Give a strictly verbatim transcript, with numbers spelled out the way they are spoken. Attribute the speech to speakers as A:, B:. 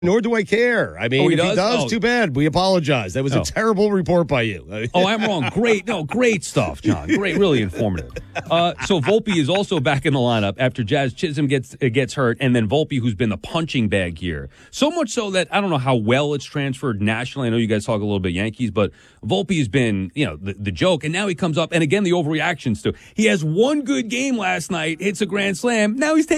A: Nor do I care. I mean,
B: Oh, he
A: if
B: does?
A: he does,
B: Oh.
A: too bad. We apologize. That was
B: Oh.
A: a terrible report by you.
B: Oh, I'm wrong. Great. No, great stuff, John. Great. Really informative. Uh, so Volpe is also back in the lineup after Jazz Chisholm gets uh, gets hurt, and then Volpe, who's been the punching bag here. So much so that I don't know how well it's transferred nationally. I know you guys talk a little bit Yankees, but Volpe has been, you know, the, the joke, and now he comes up, and again, the overreactions too. He has one good game last night, hits a grand slam. Now he's taking